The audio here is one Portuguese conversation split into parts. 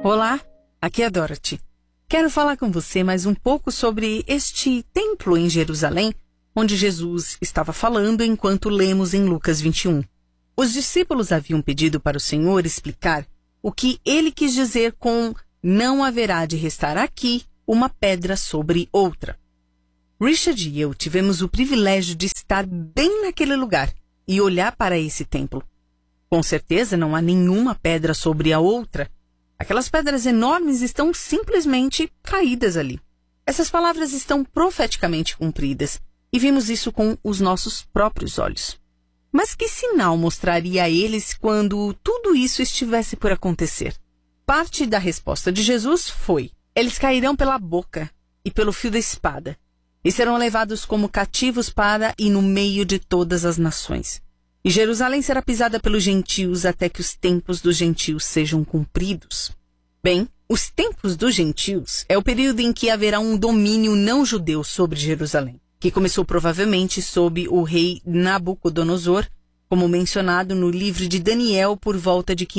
Olá, aqui é a Dorothy. Quero falar com você mais um pouco sobre este templo em Jerusalém, onde Jesus estava falando enquanto lemos em Lucas 21. Os discípulos haviam pedido para o Senhor explicar o que ele quis dizer com "não haverá de restar aqui uma pedra sobre outra". Richard e eu tivemos o privilégio de estar bem naquele lugar e olhar para esse templo. Com certeza não há nenhuma pedra sobre a outra. Aquelas pedras enormes estão simplesmente caídas ali. Essas palavras estão profeticamente cumpridas e vimos isso com os nossos próprios olhos. Mas que sinal mostraria a eles quando tudo isso estivesse por acontecer? Parte da resposta de Jesus foi: eles cairão pela boca e pelo fio da espada, e serão levados como cativos para e no meio de todas as nações. E Jerusalém será pisada pelos gentios até que os tempos dos gentios sejam cumpridos. Bem, os tempos dos gentios é o período em que haverá um domínio não judeu sobre Jerusalém, que começou provavelmente sob o rei Nabucodonosor, como mencionado no livro de Daniel por volta de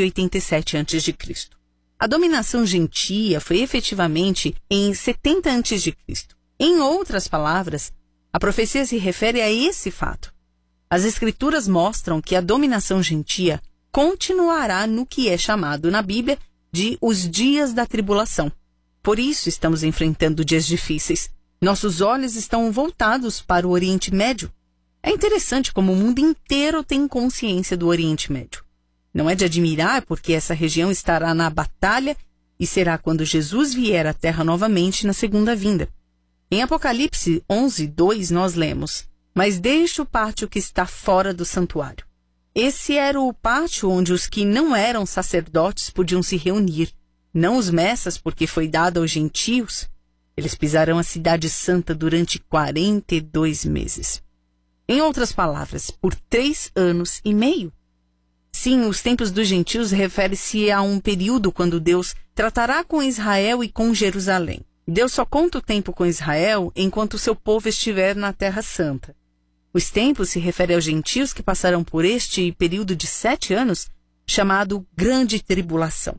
587 a.C. A dominação gentia foi efetivamente em 70 a.C. Em outras palavras, a profecia se refere a esse fato. As Escrituras mostram que a dominação gentia continuará no que é chamado na Bíblia de os dias da tribulação. Por isso estamos enfrentando dias difíceis. Nossos olhos estão voltados para o Oriente Médio. É interessante como o mundo inteiro tem consciência do Oriente Médio. Não é de admirar porque essa região estará na batalha e será quando Jesus vier à Terra novamente na segunda vinda. Em Apocalipse 11:2 nós lemos: "Mas deixe o pátio que está fora do santuário". Esse era o pátio onde os que não eram sacerdotes podiam se reunir, não os messas, porque foi dado aos gentios. Eles pisarão a cidade santa durante 42 meses. Em outras palavras, por 3 anos e meio. Sim, os tempos dos gentios refere-se a um período quando Deus tratará com Israel e com Jerusalém. Deus só conta o tempo com Israel enquanto o seu povo estiver na Terra Santa. Os tempos se referem aos gentios que passarão por este período de 7 anos, chamado Grande Tribulação.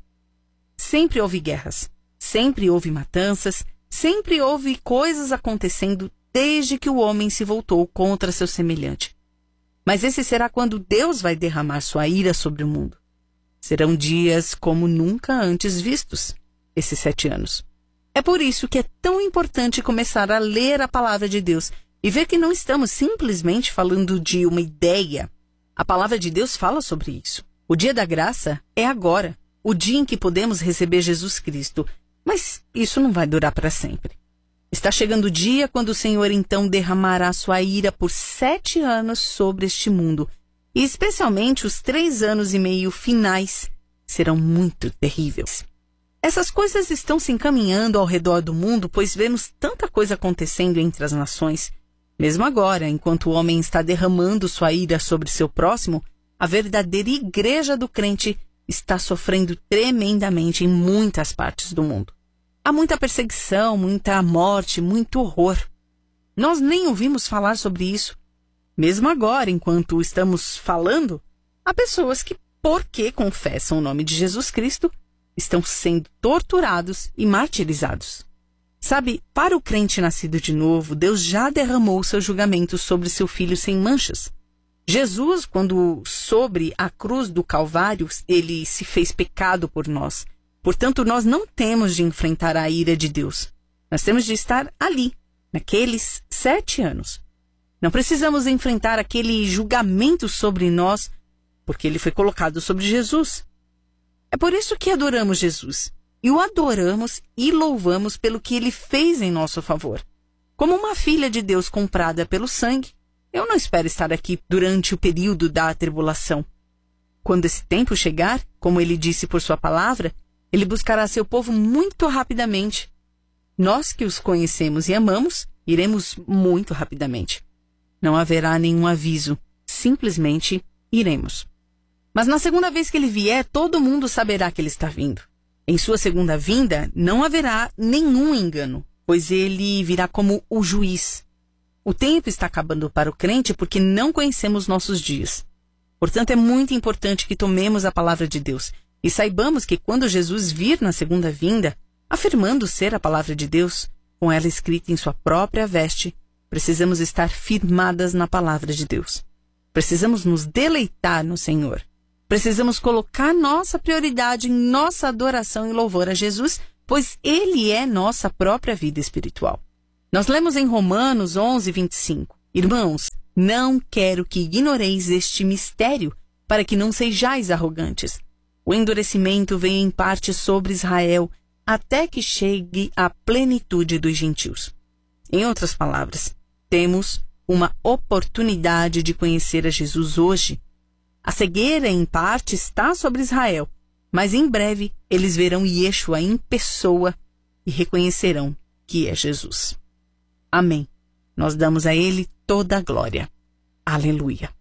Sempre houve guerras, sempre houve matanças, sempre houve coisas acontecendo desde que o homem se voltou contra seu semelhante. Mas esse será quando Deus vai derramar sua ira sobre o mundo. Serão dias como nunca antes vistos, esses 7 anos. É por isso que é tão importante começar a ler a palavra de Deus e ver que não estamos simplesmente falando de uma ideia. A palavra de Deus fala sobre isso. O dia da graça é agora, o dia em que podemos receber Jesus Cristo. Mas isso não vai durar para sempre. Está chegando o dia quando o Senhor então derramará sua ira por 7 anos sobre este mundo. E especialmente os 3 anos e meio finais serão muito terríveis. Essas coisas estão se encaminhando ao redor do mundo, pois vemos tanta coisa acontecendo entre as nações. Mesmo agora, enquanto o homem está derramando sua ira sobre seu próximo, a verdadeira igreja do crente está sofrendo tremendamente em muitas partes do mundo. Há muita perseguição, muita morte, muito horror. Nós nem ouvimos falar sobre isso. Mesmo agora, enquanto estamos falando, há pessoas que, porque confessam o nome de Jesus Cristo, estão sendo torturados e martirizados. Sabe, para o crente nascido de novo, Deus já derramou seu julgamento sobre seu filho sem manchas. Jesus, quando sobre a cruz do Calvário, ele se fez pecado por nós. Portanto, nós não temos de enfrentar a ira de Deus. Nós temos de estar ali, naqueles 7 anos. Não precisamos enfrentar aquele julgamento sobre nós, porque ele foi colocado sobre Jesus. É por isso que adoramos Jesus. E o adoramos e louvamos pelo que ele fez em nosso favor. Como uma filha de Deus comprada pelo sangue, eu não espero estar aqui durante o período da tribulação. Quando esse tempo chegar, como ele disse por sua palavra, ele buscará seu povo muito rapidamente. Nós que os conhecemos e amamos, iremos muito rapidamente. Não haverá nenhum aviso, simplesmente iremos. Mas na segunda vez que ele vier, todo mundo saberá que ele está vindo. Em sua segunda vinda, não haverá nenhum engano, pois ele virá como o juiz. O tempo está acabando para o crente porque não conhecemos nossos dias. Portanto, é muito importante que tomemos a palavra de Deus E saibamos que quando Jesus vir na segunda vinda, afirmando ser a palavra de Deus, com ela escrita em sua própria veste, precisamos estar firmadas na palavra de Deus. Precisamos nos deleitar no Senhor. Precisamos colocar nossa prioridade em nossa adoração e louvor a Jesus, pois Ele é nossa própria vida espiritual. Nós lemos em Romanos 11, 25. Irmãos, não quero que ignoreis este mistério, para que não sejais arrogantes. O endurecimento vem em parte sobre Israel, até que chegue a plenitude dos gentios. Em outras palavras, temos uma oportunidade de conhecer a Jesus hoje. A cegueira, em parte, está sobre Israel, mas em breve eles verão Yeshua em pessoa e reconhecerão que é Jesus. Amém. Nós damos a Ele toda a glória. Aleluia.